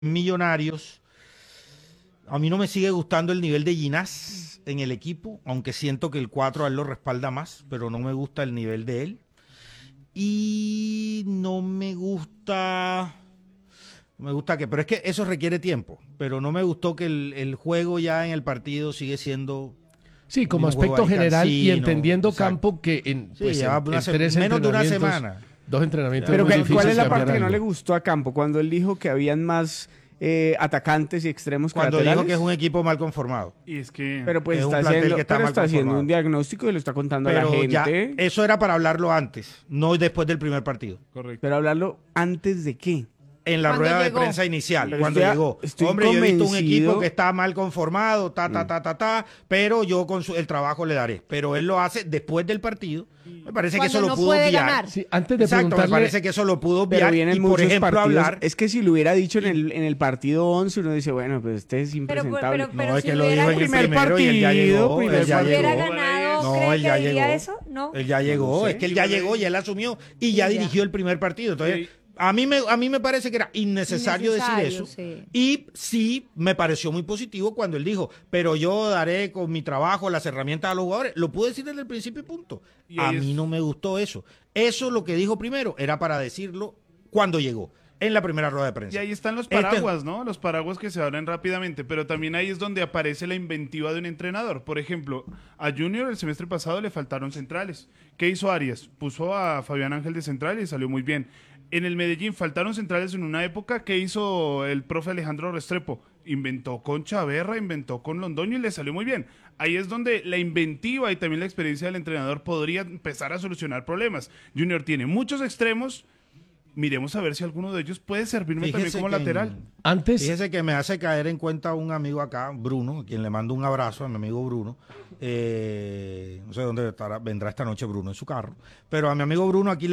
Millonarios, a mí no me sigue gustando el nivel de Ginás en el equipo, aunque siento que el 4 a él lo respalda más, pero no me gusta el nivel de él. Y pero es que eso requiere tiempo, pero no me gustó que el juego ya en el partido sigue siendo... Sí, como aspecto general y entendiendo Campo que en menos de una semana. 2 entrenamientos. Pero ¿cuál es la parte que no le gustó a Campo? Cuando él dijo que habían más atacantes y extremos cuando laterales. dijo que es un equipo mal conformado. Y es que... Pero pues es está haciendo un diagnóstico y lo está contando a la gente. Ya, eso era para hablarlo antes, no después del primer partido. Correcto. Pero hablarlo antes de qué. En la rueda de prensa inicial, pero cuando llegó. Hombre, yo he visto un equipo que está mal conformado, pero yo con el trabajo le daré. Pero él lo hace después del partido. Me parece que eso lo pudo obviar. Sí, antes de preguntarle, me parece que eso lo pudo obviar. Y por ejemplo, partidos, hablar. Es que si lo hubiera dicho en el partido 11, uno dice, bueno, pues este es impresentable. No, es que lo dijo en el primer partido y él ya llegó. Él ya llegó. No, él ya llegó. Eso? No. Él ya llegó. Es que él ya llegó y él asumió y ya dirigió el primer partido. Entonces... A mí me parece que era innecesario decir eso. Sí. Y sí me pareció muy positivo cuando él dijo, pero yo daré con mi trabajo las herramientas a los jugadores. Lo pude decir desde el principio y punto. A mí no me gustó eso. Eso lo que dijo primero era para decirlo cuando llegó. En la primera rueda de prensa. Y ahí están los paraguas, ¿no? Los paraguas que se abren rápidamente, pero también ahí es donde aparece la inventiva de un entrenador. Por ejemplo, a Junior el semestre pasado le faltaron centrales. ¿Qué hizo Arias? Puso a Fabián Ángel de central y salió muy bien. En el Medellín faltaron centrales en una época. ¿Qué hizo el profe Alejandro Restrepo? Inventó con Chaverra, inventó con Londoño y le salió muy bien. Ahí es donde la inventiva y también la experiencia del entrenador podría empezar a solucionar problemas. Junior tiene muchos extremos. Miremos a ver si alguno de ellos puede servirme también como lateral. Fíjese que me hace caer en cuenta un amigo acá, Bruno, a quien le mando un abrazo, a mi amigo Bruno. No sé dónde vendrá esta noche Bruno, en su carro. Pero a mi amigo Bruno aquí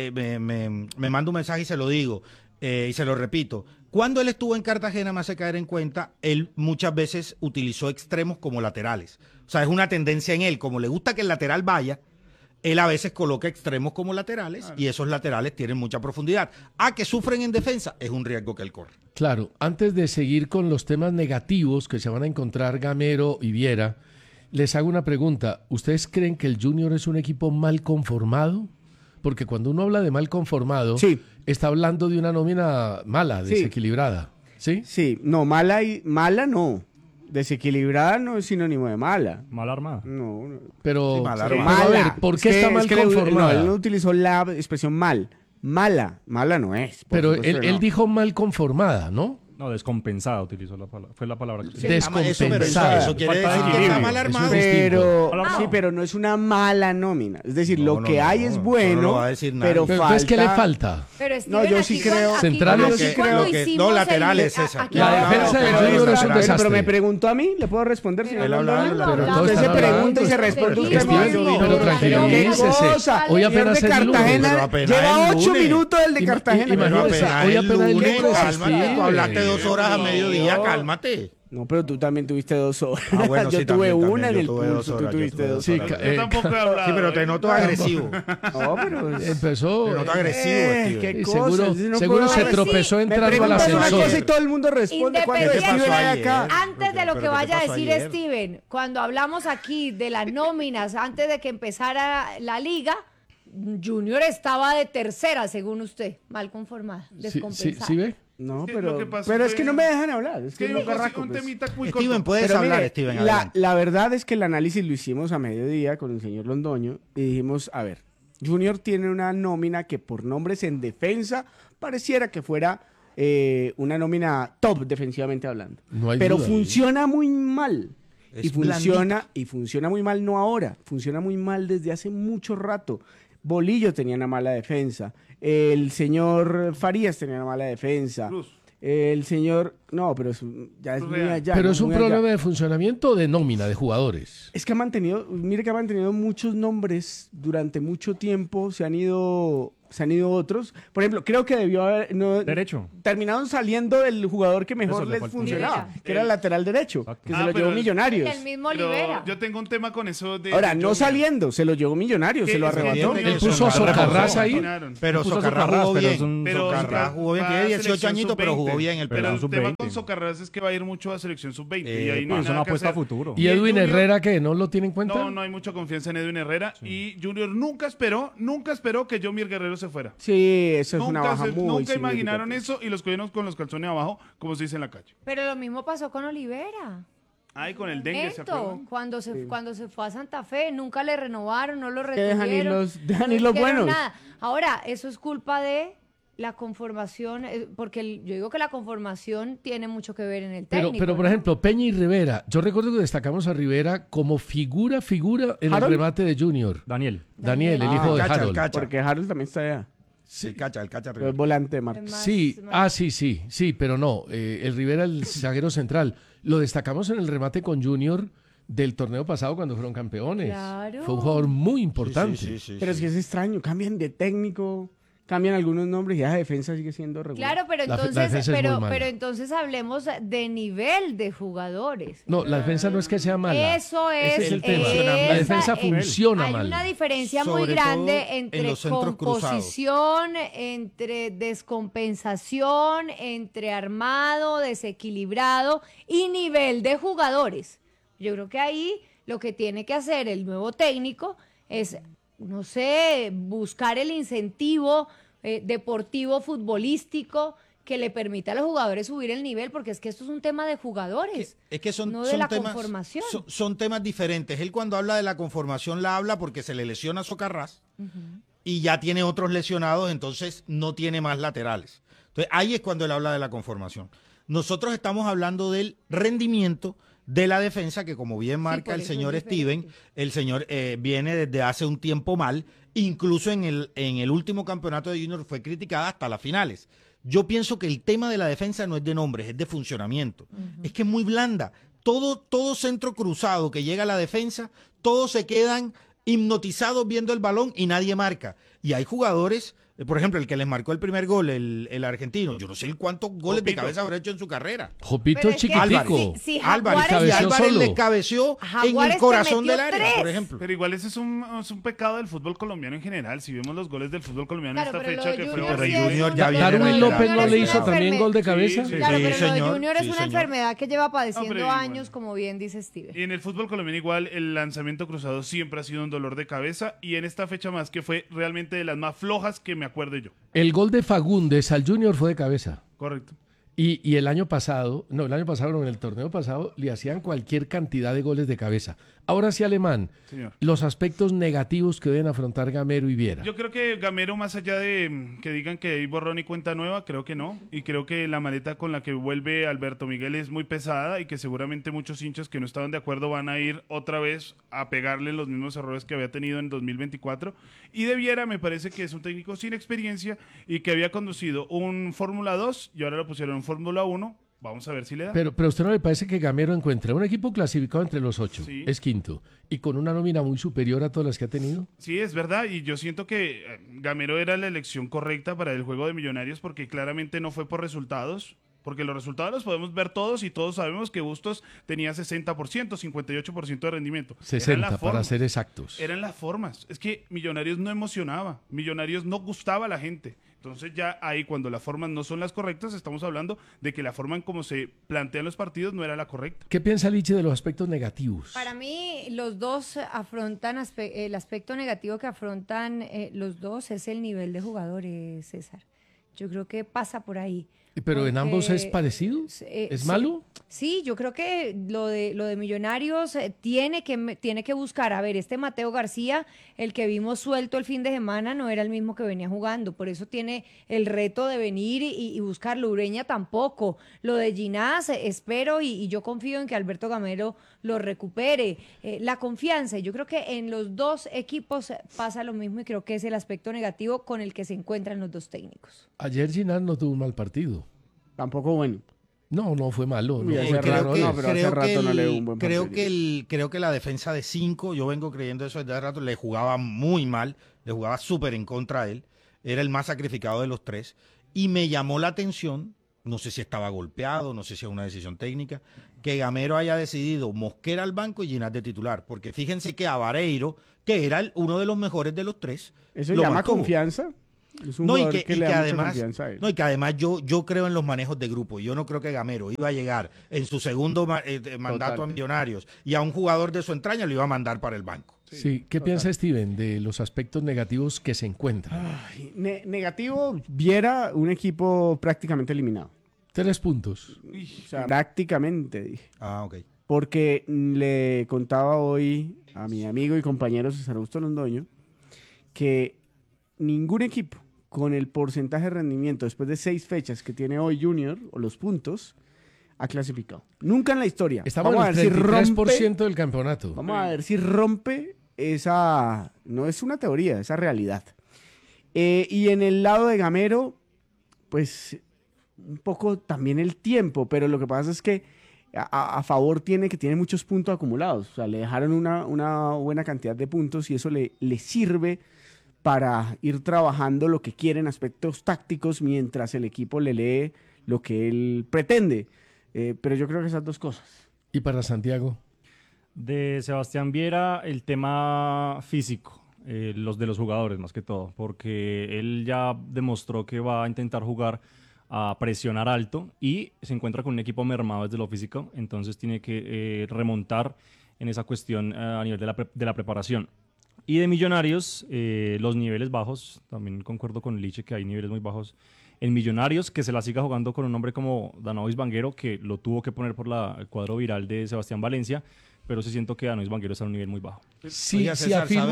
me manda un mensaje y se lo digo, y se lo repito. Cuando él estuvo en Cartagena, me hace caer en cuenta, él muchas veces utilizó extremos como laterales. O sea, es una tendencia en él, como le gusta que el lateral vaya, él a veces coloca extremos como laterales y esos laterales tienen mucha profundidad. A que sufren en defensa es un riesgo que él corre. Claro, antes de seguir con los temas negativos que se van a encontrar Gamero y Viera, les hago una pregunta. ¿Ustedes creen que el Junior es un equipo mal conformado? Porque cuando uno habla de mal conformado, está hablando de una nómina mala, desequilibrada. ¿Sí? Sí, no, mala no. Desequilibrada no es sinónimo de mala. Mal armada. No. Pero, mala. A ver, ¿por qué está mal conformada? No, él no utilizó la expresión mal. Mala no es. Pero él dijo mal conformada, ¿no? No, descompensada utilizó la palabra. Fue la palabra que usó. Descompensada. Eso quiere decir que está mal armado. Pero no es una mala nómina. Es decir, lo que hay es bueno, no va a decir nada. pero falta... ¿qué le falta? No, yo sí creo... Centrales. No, laterales esa. La defensa del Junior es un desastre. Pero me preguntó a mí, ¿le puedo responder? Usted se pregunta y se responde usted mismo. Pero tranquilícese. Hoy apenas es el lunes. Lleva 8 minutos el de Cartagena. Hoy apenas el lunes. Tú hablaste 2 horas a mediodía, cálmate. No, pero tú también tuviste 2 horas. Bueno, yo tuve una en el tuve pulso, tú tuviste 2 horas. Yo tampoco he hablado. Sí, pero te noto agresivo. No, pero... Empezó... Te noto agresivo, Steven. ¿Qué cosa? Seguro se tropezó entrando al ascensor. Y todo el mundo responde cuando Steven hay acá. Antes de lo que vaya a decir Steven, cuando hablamos aquí de las nóminas, antes de que empezara la liga, Junior estaba de tercera, según usted, mal conformada, descompensada. ¿Sí ve? No, Sí, pero es que no me dejan hablar. Es que un temita muy corto. Steven, puedes hablar, Steven. La verdad es que el análisis lo hicimos a mediodía con el señor Londoño y dijimos, a ver, Junior tiene una nómina que por nombres en defensa pareciera que fuera una nómina top defensivamente hablando. No hay pero duda, funciona muy mal. Y funciona muy mal no ahora, funciona muy mal desde hace mucho rato. Bolillo tenía una mala defensa. El señor Farías tenía una mala defensa. El señor No, pero ya es muy Real. allá. Pero ¿no? es un Muy problema allá. de funcionamiento o de nómina de jugadores. Es que mire que ha mantenido muchos nombres durante mucho tiempo, se han ido otros. Por ejemplo, creo que debió haber Derecho. terminaron saliendo el jugador que mejor Eso le les faltó. funcionaba, Libera. que era el lateral derecho, Exacto. que Ah, se lo pero llevó Millonarios. El mismo Pero Libera. yo tengo un tema con eso de... Ahora, de no Junior. saliendo, se lo llevó Millonarios, Que se lo es que arrebató. Junior- Él puso a Socarrás ahí. Pero Puso Socarrás Socarrás, jugó pero bien. es un Pero Socarrás jugó bien, va tiene a 18 selección añitos, pero jugó sub-20. bien el Pero pelado. el sub-20. tema con Socarrás es que va a ir mucho a selección sub-20 y ahí no hay Es una nada que apuesta a hacer. futuro. ¿Y el Edwin Junior- Herrera que no lo tiene en cuenta? No, no hay mucha confianza en Edwin Herrera y Junior nunca esperó que Jomir Guerrero se fuera. Sí, eso es una Nunca, baja muy nunca imaginaron significativa. eso y los cogieron con los calzones abajo, como se dice en la calle. Pero lo mismo pasó con Olivera. Ay, con el dengue, ¿se Esto, acuerdan? cuando se fue a Santa Fe, nunca le renovaron, no lo Que dejan ir retuvieron. dejan no ir los hicieron buenos. nada. Ahora, eso es culpa de la conformación, porque yo digo que la conformación tiene mucho que ver en el técnico. Pero por ¿no? ejemplo, Peña y Rivera. Yo recuerdo que destacamos a Rivera como figura en ¿Harold? el remate de Junior. Daniel. Daniel, el Ah, hijo de Cacha, el Harold. Cacha. Porque Harold también está allá, El cacha pero es volante de marca. Es más- Sí, más- sí, pero no. El Rivera, el zaguero central. Lo destacamos en el remate con Junior del torneo pasado cuando fueron campeones. Claro. Fue un jugador muy importante. Pero es que es extraño, cambian de técnico, cambian algunos nombres y la defensa sigue siendo regular. Claro, pero La entonces, defensa es muy mala. pero entonces hablemos de nivel de jugadores. No, la defensa no es que sea mala. Eso es, Ese es el tema. esa La defensa es- funciona hay mal. una diferencia muy Sobre grande todo en entre los centros cruzados. composición, entre descompensación, entre armado, desequilibrado y nivel de jugadores. Yo creo que ahí lo que tiene que hacer el nuevo técnico es, no sé, buscar el incentivo deportivo, futbolístico, que le permita a los jugadores subir el nivel, porque es que esto es un tema de jugadores, Es que son, no de son la temas, conformación. son temas diferentes. Él cuando habla de la conformación la habla porque se le lesiona a Socarrás y ya tiene otros lesionados, entonces no tiene más laterales. Entonces ahí es cuando él habla de la conformación. Nosotros estamos hablando del rendimiento de la defensa, que como bien marca por el eso es señor diferente. Steven, el señor viene desde hace un tiempo mal, incluso en el último campeonato de Junior fue criticada hasta las finales. Yo pienso que el tema de la defensa no es de nombres, es de funcionamiento. Es que es muy blanda. Todo centro cruzado que llega a la defensa, todos se quedan hipnotizados viendo el balón y nadie marca. Y hay jugadores, por ejemplo, el que les marcó el primer gol, el argentino, yo no sé cuántos goles de Jopito. cabeza habrá hecho en su carrera. Jopito Pero es que chiquitico. si Álvarez, Jaguares- y cabeció Álvarez solo. le cabeció en Jaguares el te corazón metió del área, 3. por ejemplo. Pero igual ese es un pecado del fútbol colombiano en general. Si vemos los goles del fútbol colombiano Claro, en esta pero lo fecha de que fue Junior Pero sí horrible. Junior es- ya viene Darwin retirado. López no le es hizo una también gol de cabeza. Sí, sí. Claro, Sí, pero lo de señor, Junior es sí, una señor. enfermedad que lleva padeciendo pero igual. años, como bien dice Steven. Y en el fútbol colombiano igual el lanzamiento cruzado siempre ha sido un dolor de cabeza y en esta fecha más que fue realmente de las más flojas que me acuerdo yo. El gol de Fagundes al Junior fue de cabeza. Correcto. Y el año pasado, no, en el torneo pasado, le hacían cualquier cantidad de goles de cabeza. Ahora sí, Alemán, Señor. los aspectos negativos que deben afrontar Gamero y Viera. Yo creo que Gamero, más allá de que digan que hay borrón y cuenta nueva, creo que no. Y creo que la maleta con la que vuelve Alberto Miguel es muy pesada y que seguramente muchos hinchas que no estaban de acuerdo van a ir otra vez a pegarle los mismos errores que había tenido en 2024. Y de Viera me parece que es un técnico sin experiencia y que había conducido un Fórmula 2 y ahora lo pusieron en Fórmula 1. Vamos a ver si le da. Pero a usted no le parece que Gamero encuentra un equipo clasificado entre los 8, Sí. es quinto, y con una nómina muy superior a todas las que ha tenido. Sí, es verdad, y yo siento que Gamero era la elección correcta para el juego de Millonarios porque claramente no fue por resultados, porque los resultados los podemos ver todos y todos sabemos que Bustos tenía 60%, 58% de rendimiento. Eran 60 las para formas. ser exactos. Eran las formas. Es que Millonarios no emocionaba, Millonarios no gustaba a la gente. Entonces ya ahí cuando las formas no son las correctas, estamos hablando de que la forma en cómo se plantean los partidos no era la correcta. ¿Qué piensa Liche de los aspectos negativos? Para mí, los dos afrontan, el aspecto negativo que afrontan los dos es el nivel de jugadores, César. Yo creo que pasa por ahí. ¿Pero en ambos es Porque, parecido? ¿Es sí. malo? Sí, yo creo que lo de Millonarios tiene que buscar. A ver, este Mateo García, el que vimos suelto el fin de semana, no era el mismo que venía jugando. Por eso tiene el reto de venir y buscarlo. Ureña tampoco. Lo de Ginás, espero y yo confío en que Alberto Gamero lo recupere. La confianza, yo creo que en los dos equipos pasa lo mismo y creo que es el aspecto negativo con el que se encuentran los dos técnicos. Ayer Ginás no tuvo un mal partido. Tampoco bueno. No fue malo. No Uy, fue hace claro, rato, no. pero hace rato no le dio un buen creo partido. creo que la defensa de 5, yo vengo creyendo eso desde hace rato, le jugaba muy mal, le jugaba súper en contra a él, era el más sacrificado de los 3, y me llamó la atención, no sé si estaba golpeado, no sé si es una decisión técnica, que Gamero haya decidido Mosquera al banco y Ginás de titular, porque fíjense que a Vareiro, que era uno de los mejores de los 3, ¿Eso lo llama mantuvo. confianza? Es un No, y jugador que le da mucha además, confianza a él. no, y que además yo creo en los manejos de grupo. Yo no creo que Gamero iba a llegar en su segundo mandato a Millonarios y a un jugador de su entraña lo iba a mandar para el banco. Sí, ¿qué piensa Steven de los aspectos negativos que se encuentran? Ay, negativo, Viera un equipo prácticamente eliminado. 3 puntos. O sea, prácticamente, dije. Ah, ok. Porque le contaba hoy a mi amigo y compañero César Augusto Londoño que ningún equipo con el porcentaje de rendimiento después de 6 fechas que tiene hoy Junior, o los puntos, ha clasificado. Nunca en la historia. Estamos Vamos en a el ver si 33% rompe, del campeonato. vamos a ver si rompe esa, no es una teoría, esa realidad. Y en el lado de Gamero, pues un poco también el tiempo, pero lo que pasa es que a favor tiene que tiene muchos puntos acumulados. O sea, le dejaron una buena cantidad de puntos y eso le sirve para ir trabajando lo que quiere en aspectos tácticos mientras el equipo le lee lo que él pretende. Pero yo creo que esas dos cosas. ¿Y para Santiago? De Sebastián Viera, el tema físico, los de los jugadores más que todo, porque él ya demostró que va a intentar jugar a presionar alto y se encuentra con un equipo mermado desde lo físico, entonces tiene que remontar en esa cuestión a nivel de la preparación. Y de Millonarios, los niveles bajos, también concuerdo con Liche que hay niveles muy bajos en Millonarios, que se la siga jugando con un hombre como Danovis Banguero, que lo tuvo que poner por el cuadro viral de Sebastián Valencia, pero sí siento que Danovis Banguero está a un nivel muy bajo. Sí, Oiga, sí César, afirmo...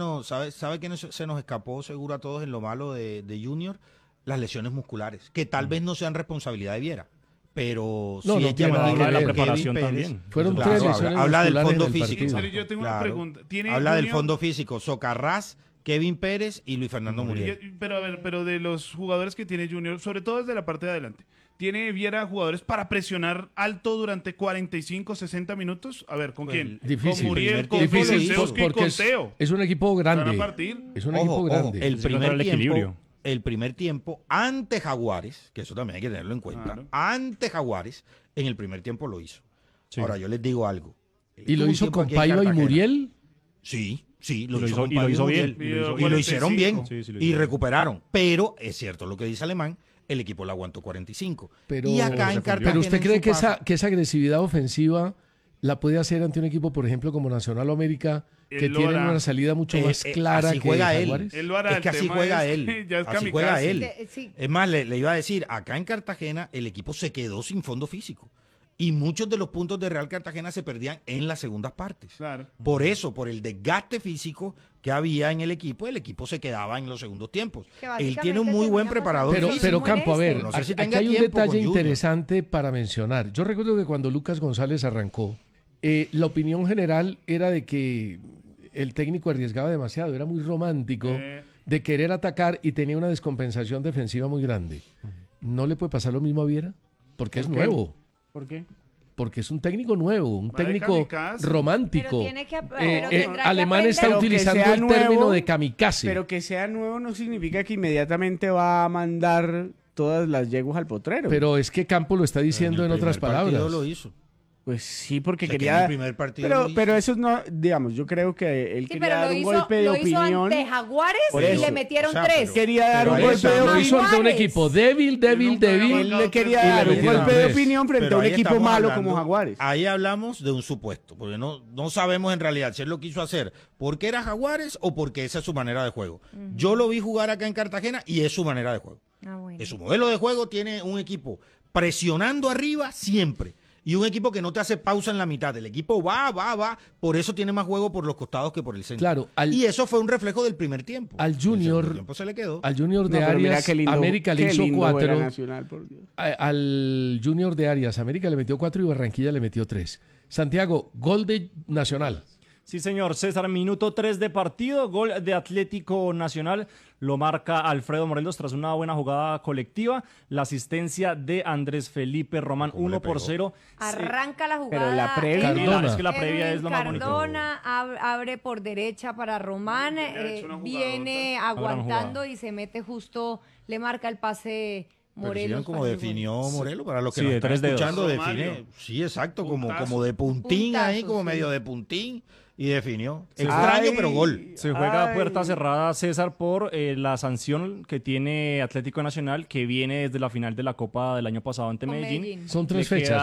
¿sabe que se nos escapó seguro a todos en lo malo de Junior? Las lesiones musculares, que tal vez no sean responsabilidad de Viera, pero No, sí no es tiene nada llamativo que Habla de ver. la preparación Kevin Pérez, también. Fueron claro, 3 lesiones habla del musculares fondo en el físico. partido. Pero yo tengo una Claro. pregunta. ¿Tiene Habla del Junior- fondo físico, Socarrás, Kevin Pérez y Luis Fernando Muriel. Pero a ver, pero de los jugadores que tiene Junior, sobre todo desde la parte de adelante, ¿tiene Viera jugadores para presionar alto durante 45, 60 minutos? A ver, ¿con Pues, quién? Difícil. Con Muriel, con Difícil, Kulusevski, porque con es, Teo. es un equipo ¿Van a grande. partir? Es un equipo grande. el Se encuentra el equilibrio. primer tiempo ante Jaguares, que eso también hay que tenerlo en cuenta, Claro. ante Jaguares, en el primer tiempo lo hizo. Sí. Ahora, yo les digo algo. ¿Y lo Tuvo un hizo tiempo con aquí en Paiva y Cartagena. Muriel? Sí, lo Y lo hizo hizo- con y lo Pablo hizo Muriel. bien, Y lo hicieron bien. Sí, sí lo Y hicieron. recuperaron. Pero es cierto lo que dice Alemán, el equipo le aguantó 45. Pero, y acá en Cartagena. pero ¿usted en cree su que paso- que esa agresividad ofensiva la puede hacer ante un equipo, por ejemplo, como Nacional o América, que Él lo tienen hará. una salida mucho más clara así que juega él. Jaguares? Él lo hará, Es el que así tema juega es él. que ya es Así kamikaze. juega él. Sí. Es más, le iba a decir, acá en Cartagena el equipo se quedó sin fondo físico. Y muchos de los puntos de Real Cartagena se perdían en las segundas partes. Claro. Por eso, por el desgaste físico que había en el equipo se quedaba en los segundos tiempos. Que Él básicamente tiene un muy buen termina preparador pasando Pero, lo físico. mismo en Campo, a ver, No sé si aquí tenga hay un tiempo con detalle Junior. interesante para mencionar. Yo recuerdo que cuando Lucas González arrancó, la opinión general era de que el técnico arriesgaba demasiado, era muy romántico de querer atacar y tenía una descompensación defensiva muy grande. ¿No le puede pasar lo mismo a Viera? Porque es ¿Por qué? nuevo. ¿Por qué? Porque es un técnico nuevo, un Va de técnico kamikaze. Pero romántico. tiene que- pero tendrá que Alemán está aprender. utilizando Pero que el sea término nuevo, de kamikaze. Pero que sea nuevo no significa que inmediatamente va a mandar todas las yeguas al potrero. Pero es que Campo lo está diciendo en el otras primer partido palabras. lo hizo. Pues sí, porque O sea, que quería... en el primer partido lo hizo. Pero eso no, digamos, yo creo que él Sí, quería pero dar lo un hizo, golpe de lo hizo opinión. ante Jaguares Por y eso. le metieron O sea, 3. pero- Quería dar Pero un ahí golpe de está, Lo hizo opinión. ante un equipo débil, nunca había Él le quería Y le dar un metieron golpe de tres. opinión frente Pero a un ahí equipo estamos malo hablando- como Jaguares. Ahí hablamos de un supuesto, porque no sabemos en realidad si él lo quiso hacer porque era Jaguares o porque esa es su manera de juego. Yo lo vi jugar acá en Cartagena y es su manera de juego. Ah, bueno. En su modelo de juego tiene un equipo presionando arriba siempre. Y un equipo que no te hace pausa en la mitad. El equipo va. Por eso tiene más juego por los costados que por el centro. Claro, y eso fue un reflejo del primer tiempo. al El segundo Junior- tiempo se le quedó. Al Junior de No, pero mira Arias, qué lindo- América le qué hizo lindo juega 4. Nacional, por Dios. Al Junior de Arias, América le metió 4 y Barranquilla le metió 3. Santiago, gol de Nacional. Sí, señor. César, minuto 3 de partido, gol de Atlético Nacional, lo marca Alfredo Morelos tras una buena jugada colectiva, la asistencia de Andrés Felipe Román, 1-0. Arranca la jugada. Pero la previa- Cardona. Es que la previa es lo más bonito. Cardona abre por derecha para Román, hecho una viene jugada. aguantando y se mete justo, le marca el pase Pero si Morelos. vieron como para el gol. definió Morelos, para los que Sí, nos de están 3 dedos. escuchando, Romario. define. Sí, exacto, como Puntazo. de puntín ahí, Puntazo, como sí. medio de puntín, y definió. Sí. Extraño, Ay, pero gol. Se juega a ay. puerta cerrada, César, por la sanción que tiene Atlético Nacional, que viene desde la final de la Copa del año pasado ante Con Medellín. Medellín. Son 3 Le queda fechas.